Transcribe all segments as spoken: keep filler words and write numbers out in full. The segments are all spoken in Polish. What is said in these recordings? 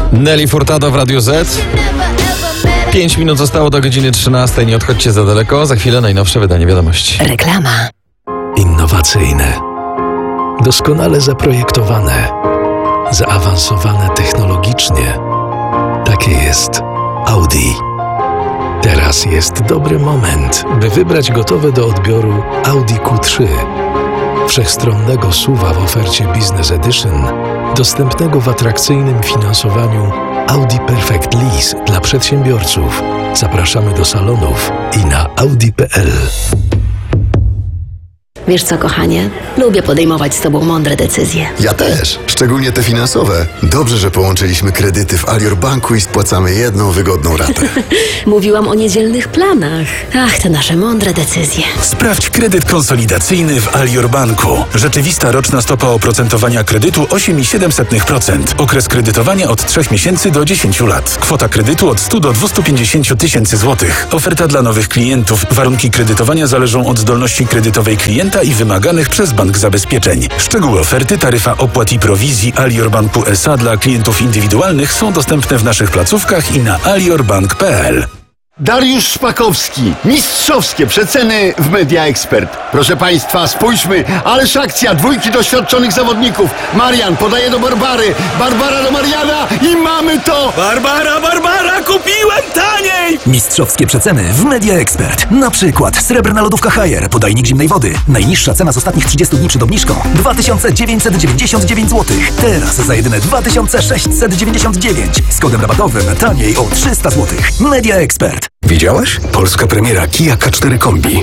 Nelly Furtado w Radiu Z. Pięć minut zostało do godziny trzynastej. Nie odchodźcie za daleko. Za chwilę najnowsze wydanie wiadomości. Reklama. Innowacyjne, doskonale zaprojektowane, zaawansowane technologicznie. Takie jest Audi. Teraz jest dobry moment, by wybrać gotowe do odbioru Audi Q trzy. Wszechstronnego suwa w ofercie Business Edition, dostępnego w atrakcyjnym finansowaniu Audi Perfect Lease dla przedsiębiorców. Zapraszamy do salonów i na audi kropka p l. Wiesz co, kochanie? Lubię podejmować z tobą mądre decyzje. Ja też, szczególnie te finansowe. Dobrze, że połączyliśmy kredyty w Alior Banku i spłacamy jedną wygodną ratę. Mówiłam o niedzielnych planach. Ach, te nasze mądre decyzje. Sprawdź kredyt konsolidacyjny w Alior Banku. Rzeczywista roczna stopa oprocentowania kredytu osiem przecinek siedem procent. Okres kredytowania od trzech miesięcy do dziesięciu lat. Kwota kredytu od stu do dwustu pięćdziesięciu tysięcy złotych. Oferta dla nowych klientów. Warunki kredytowania zależą od zdolności kredytowej klienta i wymaganych przez bank zabezpieczeń. Szczegóły oferty, taryfa opłat i prowizji Alior Banku S A dla klientów indywidualnych są dostępne w naszych placówkach i na alior bank kropka p l. Dariusz Szpakowski. Mistrzowskie przeceny w Media Expert. Proszę Państwa, spójrzmy, ależ akcja, dwójki doświadczonych zawodników. Marian podaje do Barbary, Barbara do Mariana i mamy to! Barbara, Barbara, kupiłem taniej! Mistrzowskie przeceny w Media Expert. Na przykład srebrna lodówka Haier, podajnik zimnej wody. Najniższa cena z ostatnich trzydziestu dni przed obniżką dwa tysiące dziewięćset dziewięćdziesiąt dziewięć złotych. Teraz za jedyne dwa tysiące sześćset dziewięćdziesiąt dziewięć. Z kodem rabatowym taniej o trzysta złotych. Media Expert. Widziałaś? Polska premiera Kia K cztery Kombi.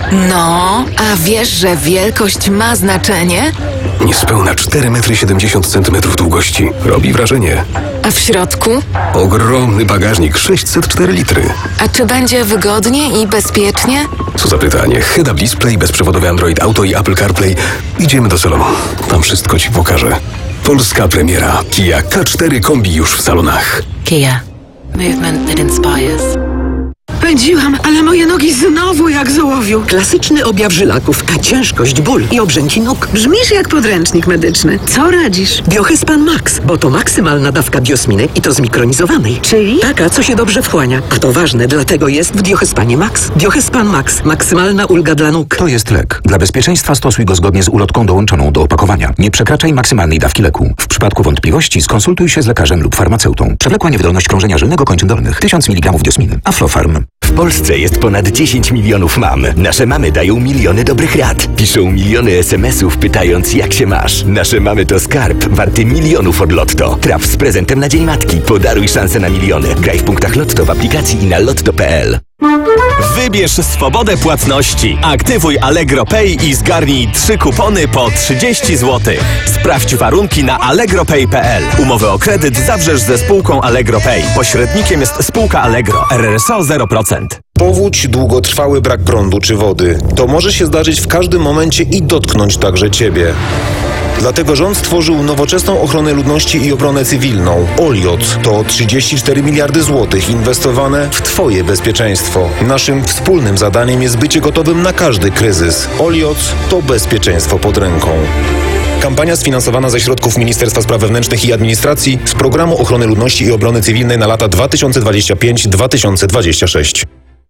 No, a wiesz, że wielkość ma znaczenie? Niespełna cztery metry siedemdziesiąt centymetrów długości. Robi wrażenie. A w środku? Ogromny bagażnik, sześćset cztery litry. A czy będzie wygodnie i bezpiecznie? Co za pytanie. Head-up display, bezprzewodowy Android Auto i Apple CarPlay. Idziemy do salonu. Tam wszystko Ci pokażę. Polska premiera Kia K cztery Kombi już w salonach. Kia. Movement that inspires. Pędziłam, ale moje nogi znowu jak z ołowiu. Klasyczny objaw żylaków, a ciężkość, ból i obrzęki nóg. Brzmisz jak podręcznik medyczny. Co radzisz? Biohespan Max, bo to maksymalna dawka biosminy i to zmikronizowanej. Czyli? Taka, co się dobrze wchłania. A to ważne, dlatego jest w Biohespanie Max. Biohespan Max. Maksymalna ulga dla nóg. To jest lek. Dla bezpieczeństwa stosuj go zgodnie z ulotką dołączoną do opakowania. Nie przekraczaj maksymalnej dawki leku. W przypadku wątpliwości skonsultuj się z lekarzem lub farmaceutą. Przewlekła niewydolność krążenia żylnego kończyn dolnych. tysiąc miligramów diosminy. Aflofarm. W Polsce jest ponad dziesięć milionów mam. Nasze mamy dają miliony dobrych rad. Piszą miliony es em esów pytając, jak się masz. Nasze mamy to skarb warty milionów od Lotto. Traf z prezentem na Dzień Matki. Podaruj szansę na miliony. Graj w punktach Lotto w aplikacji i na lotto kropka p l. Wybierz swobodę płatności. Aktywuj Allegro Pay i zgarnij trzy kupony po trzydzieści złotych. Sprawdź warunki na allegro pay kropka p l. Umowę o kredyt zawrzesz ze spółką Allegro Pay. Pośrednikiem jest spółka Allegro. R R S O zero procent. Powódź, długotrwały brak prądu czy wody. To może się zdarzyć w każdym momencie i dotknąć także Ciebie. Dlatego rząd stworzył nowoczesną ochronę ludności i obronę cywilną. Oliot to trzydzieści cztery miliardy złotych inwestowane w Twoje bezpieczeństwo. Naszym wspólnym zadaniem jest bycie gotowym na każdy kryzys. Oliot to bezpieczeństwo pod ręką. Kampania sfinansowana ze środków Ministerstwa Spraw Wewnętrznych i Administracji z Programu Ochrony Ludności i Obrony Cywilnej na lata dwa tysiące dwudziesty piąty do dwa tysiące dwudziestego szóstego.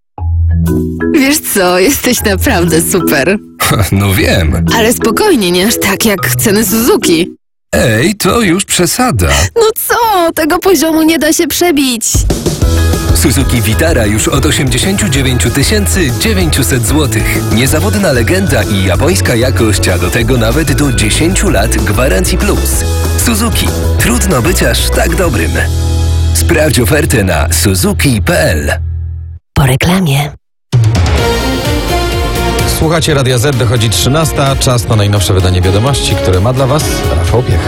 Wiesz co, jesteś naprawdę super. No wiem. Ale spokojnie, nie aż tak jak ceny Suzuki. Ej, to już przesada. No co, tego poziomu nie da się przebić. Suzuki Vitara już od osiemdziesiąt dziewięć tysięcy dziewięćset złotych. Niezawodna legenda i japońska jakość, a do tego nawet do dziesięciu lat gwarancji plus. Suzuki. Trudno być aż tak dobrym. Sprawdź ofertę na suzuki kropka p l. Po reklamie. Słuchacie Radia Z, dochodzi trzynasta. Czas na najnowsze wydanie wiadomości, które ma dla Was Rafał Piech.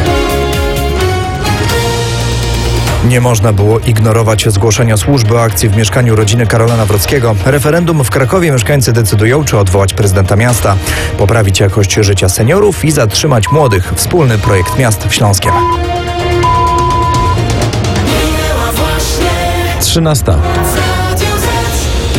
Nie można było ignorować zgłoszenia służby o akcji w mieszkaniu rodziny Karola Nawrockiego. Referendum w Krakowie mieszkańcy decydują, czy odwołać prezydenta miasta, poprawić jakość życia seniorów i zatrzymać młodych. Wspólny projekt miast w Śląskiem. trzynasta.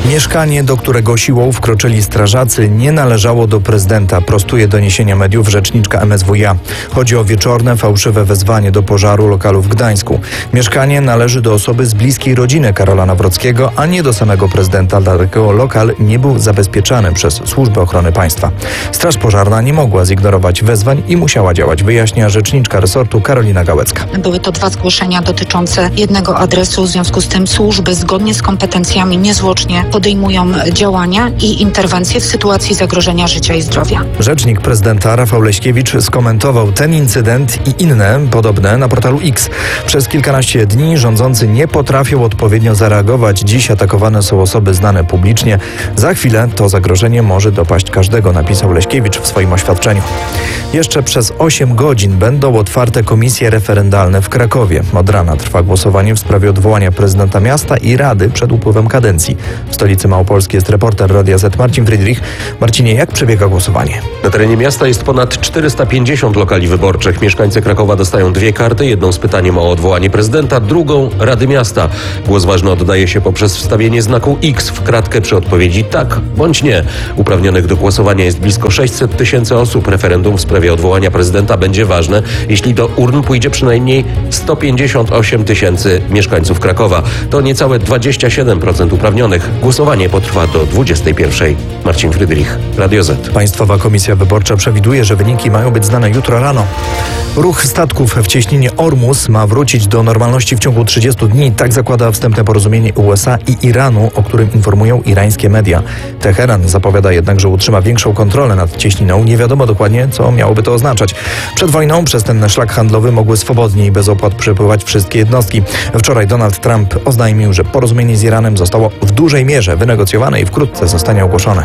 Mieszkanie, do którego siłą wkroczyli strażacy, nie należało do prezydenta, prostuje doniesienia mediów rzeczniczka M S W iA. Chodzi o wieczorne, fałszywe wezwanie do pożaru lokalu w Gdańsku. Mieszkanie należy do osoby z bliskiej rodziny Karola Nawrockiego, a nie do samego prezydenta, dlatego lokal nie był zabezpieczany przez Służbę Ochrony Państwa. Straż Pożarna nie mogła zignorować wezwań i musiała działać, wyjaśnia rzeczniczka resortu Karolina Gałecka. Były to dwa zgłoszenia dotyczące jednego adresu, w związku z tym służby zgodnie z kompetencjami niezwłocznie podejmują działania i interwencje w sytuacji zagrożenia życia i zdrowia. Rzecznik prezydenta Rafał Leśkiewicz skomentował ten incydent i inne podobne na portalu X. Przez kilkanaście dni rządzący nie potrafią odpowiednio zareagować. Dziś atakowane są osoby znane publicznie. Za chwilę to zagrożenie może dopaść każdego, napisał Leśkiewicz w swoim oświadczeniu. Jeszcze przez osiem godzin będą otwarte komisje referendalne w Krakowie. Od rana trwa głosowanie w sprawie odwołania prezydenta miasta i rady przed upływem kadencji. W stolicy Małopolskiej jest reporter Radia Z Marcin Friedrich. Marcinie, jak przebiega głosowanie? Na terenie miasta jest ponad czterysta pięćdziesiąt lokali wyborczych. Mieszkańcy Krakowa dostają dwie karty, jedną z pytaniem o odwołanie prezydenta, drugą Rady Miasta. Głos ważny oddaje się poprzez wstawienie znaku X w kratkę przy odpowiedzi tak bądź nie. Uprawnionych do głosowania jest blisko sześćset tysięcy osób. Referendum w sprawie odwołania prezydenta będzie ważne, jeśli do urn pójdzie przynajmniej sto pięćdziesiąt osiem tysięcy mieszkańców Krakowa. To niecałe dwadzieścia siedem procent uprawnionych. Głosowanie potrwa do dwudziestej pierwszej. Marcin Friedrich, Radio Z. Państwowa Komisja Wyborcza przewiduje, że wyniki mają być znane jutro rano. Ruch statków w cieśninie Ormus ma wrócić do normalności w ciągu trzydziestu dni. Tak zakłada wstępne porozumienie U S A i Iranu, o którym informują irańskie media. Teheran zapowiada jednak, że utrzyma większą kontrolę nad cieśniną. Nie wiadomo dokładnie, co miałoby to oznaczać. Przed wojną przez ten szlak handlowy mogły swobodnie i bez opłat przepływać wszystkie jednostki. Wczoraj Donald Trump oznajmił, że porozumienie z Iranem zostało w dużej mierze wynegocjowane i wkrótce zostanie ogłoszone.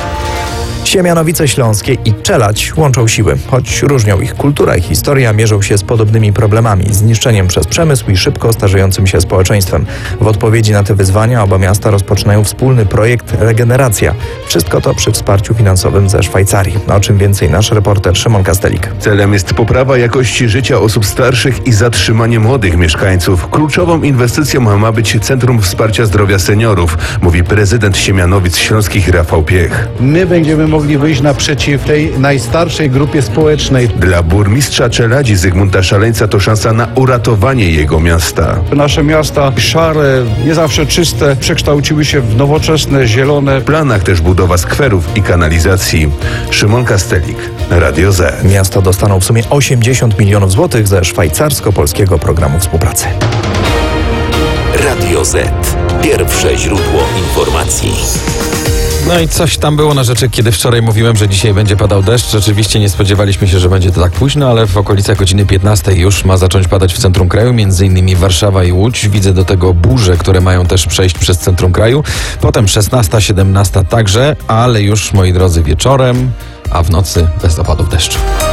Siemianowice Śląskie i Czeladź łączą siły. Choć różnią ich kultura i historia, mierzą się z podobnymi problemami, zniszczeniem przez przemysł i szybko starzejącym się społeczeństwem. W odpowiedzi na te wyzwania oba miasta rozpoczynają wspólny projekt Regeneracja. Wszystko to przy wsparciu finansowym ze Szwajcarii. O czym więcej nasz reporter Szymon Kastelik. Celem jest poprawa jakości życia osób starszych i zatrzymanie młodych mieszkańców. Kluczową inwestycją ma być Centrum Wsparcia Zdrowia Seniorów, mówi prezydent Siemianowic Śląskich Rafał Piech. My będziemy mogli wyjść naprzeciw tej najstarszej grupie społecznej. Dla burmistrza Czeladzi Zygmunta Szaleńca to szansa na uratowanie jego miasta. Nasze miasta szare, nie zawsze czyste, przekształciły się w nowoczesne, zielone. W planach też budowa skwerów i kanalizacji. Szymon Kastelik, Radio Z. Miasta dostaną w sumie osiemdziesiąt milionów złotych ze szwajcarsko-polskiego programu współpracy. Radio Z. Pierwsze źródło informacji. No i coś tam było na rzeczy, kiedy wczoraj mówiłem, że dzisiaj będzie padał deszcz. Rzeczywiście nie spodziewaliśmy się, że będzie to tak późno, ale w okolicach godziny piętnastej już ma zacząć padać w centrum kraju, między innymi Warszawa i Łódź. Widzę do tego burze, które mają też przejść przez centrum kraju. Potem szesnasta, siedemnasta także, ale już, moi drodzy, wieczorem, a w nocy bez opadów deszczu.